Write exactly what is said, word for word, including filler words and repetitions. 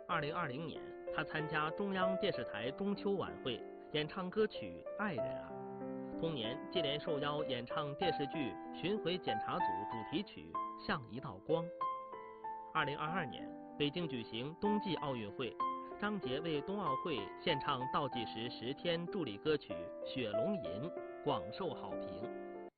二零二零年，他参加中央电视台中秋晚会，演唱歌曲《爱人啊》。同年，接连受邀演唱电视剧《巡回检查组》主题曲《像一道光》。二零二二年，北京举行冬季奥运会，张杰为冬奥会献唱倒计时十天助力歌曲《雪龙吟》，广受好评。